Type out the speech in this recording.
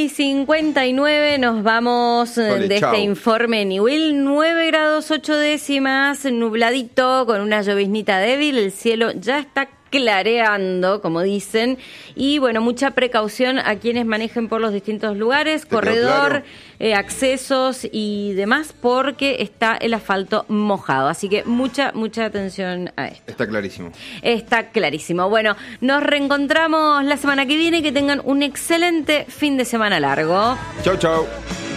6:59 nos vamos de chau. este informe Niwil. 9 grados 8 décimas, nubladito con una lloviznita débil. El cielo ya está clareando, como dicen, y bueno, mucha precaución a quienes manejen por los distintos lugares, corredor, accesos y demás, porque está el asfalto mojado, así que mucha atención a esto. Está clarísimo. Está clarísimo. Bueno, nos reencontramos la semana que viene, que tengan un excelente fin de semana largo. Chau, chau.